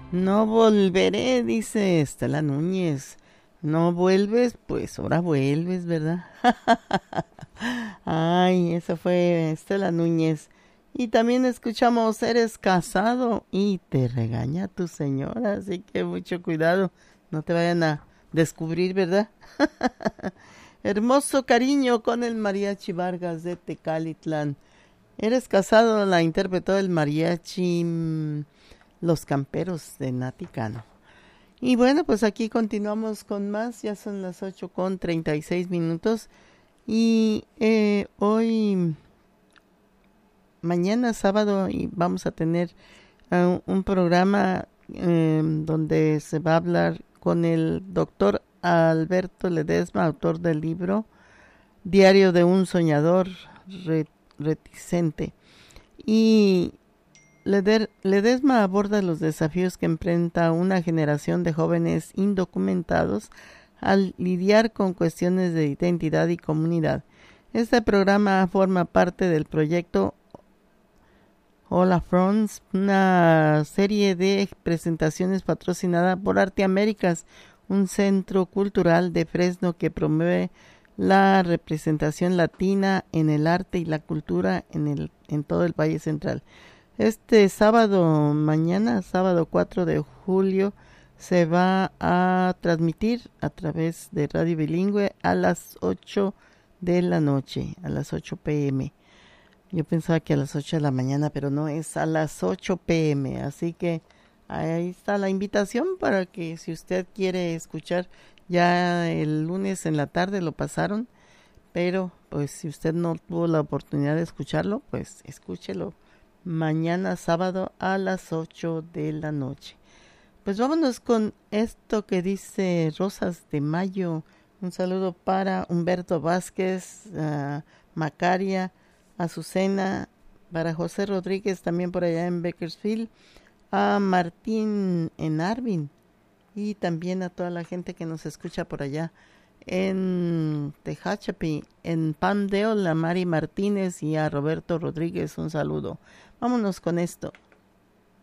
No volveré, dice Estela Núñez. No vuelves, pues ahora vuelves, ¿verdad? Ay, esa fue Estela Núñez. Y también escuchamos Eres casado y te regaña tu señora, así que mucho cuidado, no te vayan a descubrir, ¿verdad? Hermoso cariño con el mariachi Vargas de Tecalitlán. Eres casado, la interpretó el mariachi Los Camperos de Nati Cano. Y bueno, pues aquí continuamos con más, ya son las 8:36. Y hoy, mañana sábado, y vamos a tener un programa donde se va a hablar con el doctor Alberto Ledesma, autor del libro Diario de un soñador reticente. Y Ledesma aborda los desafíos que enfrenta una generación de jóvenes indocumentados al lidiar con cuestiones de identidad y comunidad. Este programa forma parte del proyecto Hola France, una serie de presentaciones patrocinada por Arte Américas, un centro cultural de Fresno que promueve la representación latina en el arte y la cultura en todo el Valle Central. Este sábado, mañana, sábado 4 de julio, se va a transmitir a través de Radio Bilingüe a las 8 de la noche, a las 8 p.m. Yo pensaba que a las 8 de la mañana, pero no, es a las 8 p.m. Así que ahí está la invitación para que si usted quiere escuchar, ya el lunes en la tarde lo pasaron, pero pues si usted no tuvo la oportunidad de escucharlo, pues escúchelo mañana sábado a las 8 de la noche. Pues vámonos con esto que dice Rosas de Mayo. Un saludo para Humberto Vázquez, Macaria, Azucena, para José Rodríguez también por allá en Bakersfield, a Martín en Arvin y también a toda la gente que nos escucha por allá en Tehachapi, en Pandeo, a Mari Martínez y a Roberto Rodríguez, un saludo. Vámonos con esto.